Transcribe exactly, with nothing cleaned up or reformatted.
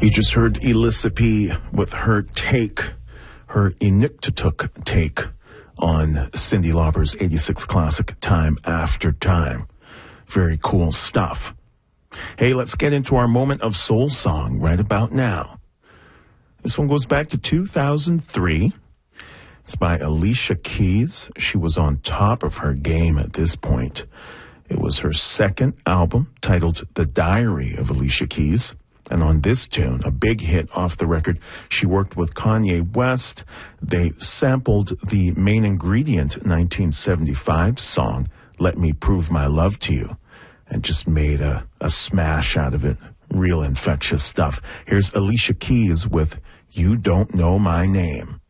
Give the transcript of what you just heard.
You just heard Elissa P with her take, her Inuktitut take on Cyndi Lauper's eighty-six classic, Time After Time. Very cool stuff. Hey, let's get into our moment of soul song right about now. This one goes back to two thousand three. It's by Alicia Keys. She was on top of her game at this point. It was her second album, titled The Diary of Alicia Keys. And on this tune, a big hit off the record, she worked with Kanye West. They sampled the Main Ingredient nineteen seventy-five song, Let Me Prove My Love to You, and just made a, a smash out of it. Real infectious stuff. Here's Alicia Keys with You Don't Know My Name.